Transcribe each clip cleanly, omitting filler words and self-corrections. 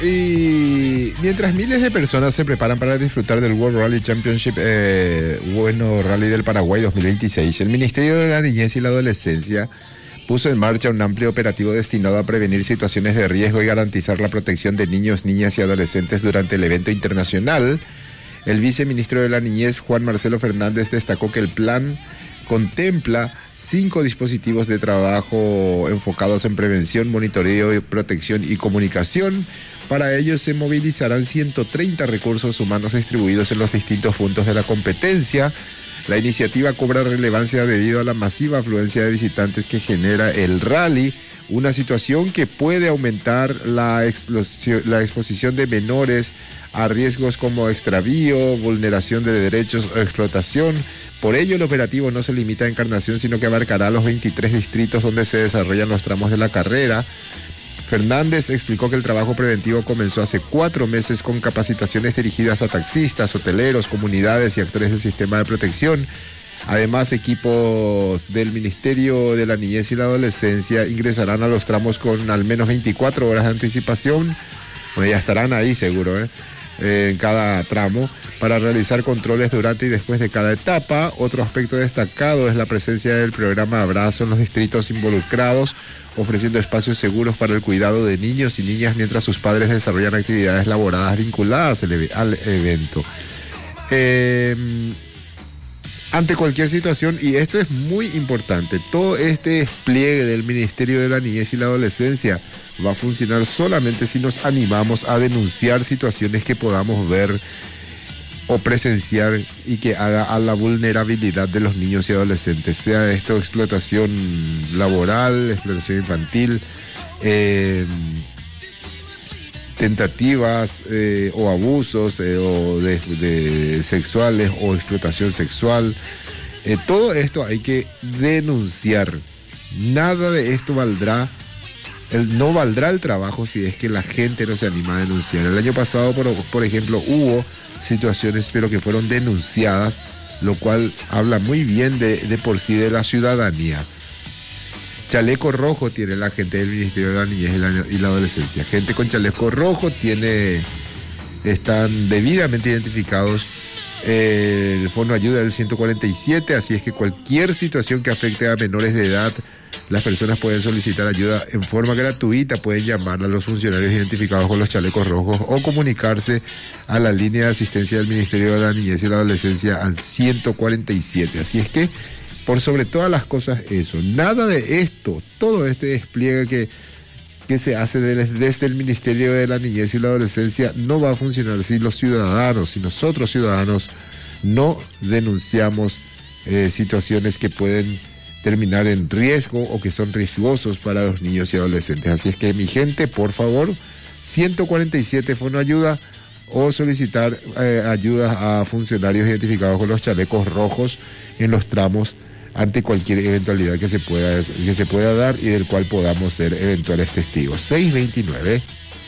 Y mientras miles de personas se preparan para disfrutar del World Rally Championship, Rally del Paraguay 2026, el Ministerio de la Niñez y la Adolescencia puso en marcha un amplio operativo destinado a prevenir situaciones de riesgo y garantizar la protección de niños, niñas y adolescentes durante el evento internacional. El viceministro de la Niñez, Juan Marcelo Fernández, destacó que el plan contempla 5 dispositivos de trabajo enfocados en prevención, monitoreo, protección y comunicación. Para ello se movilizarán 130 recursos humanos distribuidos en los distintos puntos de la competencia. La iniciativa cobra relevancia debido a la masiva afluencia de visitantes que genera el rally, una situación que puede aumentar la exposición de menores a riesgos como extravío, vulneración de derechos o explotación. Por ello, el operativo no se limita a Encarnación, sino que abarcará los 23 distritos donde se desarrollan los tramos de la carrera. Fernández explicó que el trabajo preventivo comenzó hace 4 meses con capacitaciones dirigidas a taxistas, hoteleros, comunidades y actores del sistema de protección. Además, equipos del Ministerio de la Niñez y la Adolescencia ingresarán a los tramos con al menos 24 horas de anticipación. Bueno, ya estarán ahí seguro, en cada tramo, para realizar controles durante y después de cada etapa. Otro aspecto destacado es la presencia del programa Abrazo en los distritos involucrados, ofreciendo espacios seguros para el cuidado de niños y niñas mientras sus padres desarrollan actividades laboradas vinculadas al evento. Ante cualquier situación, y esto es muy importante, todo este despliegue del Ministerio de la Niñez y la Adolescencia va a funcionar solamente si nos animamos a denunciar situaciones que podamos ver o presenciar y que haga a la vulnerabilidad de los niños y adolescentes, sea esto explotación laboral, explotación infantil, tentativas o abusos o de sexuales o explotación sexual. Todo esto hay que denunciar. Nada de esto no valdrá el trabajo si es que la gente no se anima a denunciar. El año pasado, por ejemplo, hubo situaciones pero que fueron denunciadas, lo cual habla muy bien de por sí de la ciudadanía. Chaleco rojo tiene la gente del Ministerio de la Niñez y la Adolescencia. Gente con chaleco rojo están debidamente identificados. El Fondo Ayuda del 147, así es que cualquier situación que afecte a menores de edad, las personas pueden solicitar ayuda en forma gratuita, pueden llamar a los funcionarios identificados con los chalecos rojos o comunicarse a la línea de asistencia del Ministerio de la Niñez y la Adolescencia al 147. Así es que, por sobre todas las cosas, eso, nada de esto, todo este despliegue que se hace desde el Ministerio de la Niñez y la Adolescencia no va a funcionar si nosotros ciudadanos no denunciamos situaciones que pueden terminar en riesgo o que son riesgosos para los niños y adolescentes. Así es que, mi gente, por favor, 147 Fono Ayuda, o solicitar ayuda a funcionarios identificados con los chalecos rojos en los tramos ante cualquier eventualidad que se pueda dar y del cual podamos ser eventuales testigos. 629.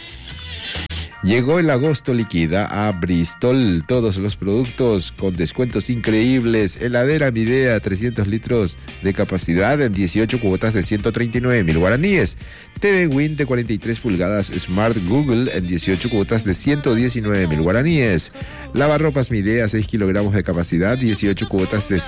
Llegó el agosto liquida a Bristol. Todos los productos con descuentos increíbles. Heladera Midea, 300 litros de capacidad en 18 cuotas de 139,000 guaraníes. TV Win de 43 pulgadas Smart Google en 18 cuotas de 119,000 guaraníes. Lavarropas Midea, 6 kilogramos de capacidad, 18 cuotas de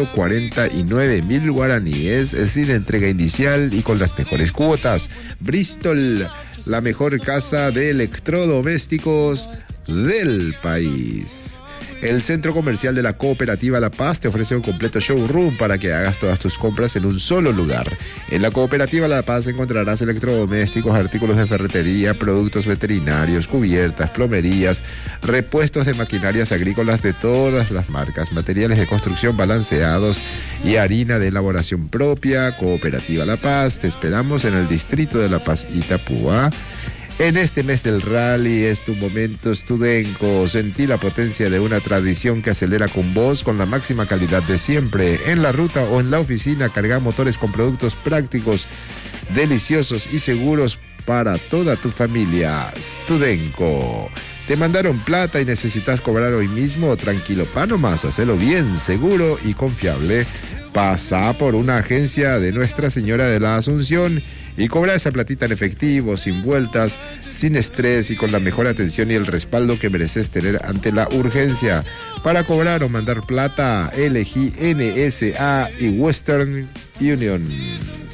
149,000 guaraníes. Sin entrega inicial y con las mejores cuotas. Bristol, la mejor casa de electrodomésticos del país. El Centro Comercial de la Cooperativa La Paz te ofrece un completo showroom para que hagas todas tus compras en un solo lugar. En la Cooperativa La Paz encontrarás electrodomésticos, artículos de ferretería, productos veterinarios, cubiertas, plomerías, repuestos de maquinarias agrícolas de todas las marcas, materiales de construcción balanceados y harina de elaboración propia. Cooperativa La Paz, te esperamos en el distrito de La Paz, Itapúa. En este mes del rally es tu momento Studenco. Sentí la potencia de una tradición que acelera con vos con la máxima calidad de siempre. En la ruta o en la oficina, carga motores con productos prácticos, deliciosos y seguros para toda tu familia. Studenco. ¿Te mandaron plata y necesitas cobrar hoy mismo? Tranquilo, pa' nomás, hacelo bien, seguro y confiable. Pasa por una agencia de Nuestra Señora de la Asunción y cobrar esa platita en efectivo, sin vueltas, sin estrés y con la mejor atención y el respaldo que mereces tener ante la urgencia. Para cobrar o mandar plata, elegí NSA y Western Union.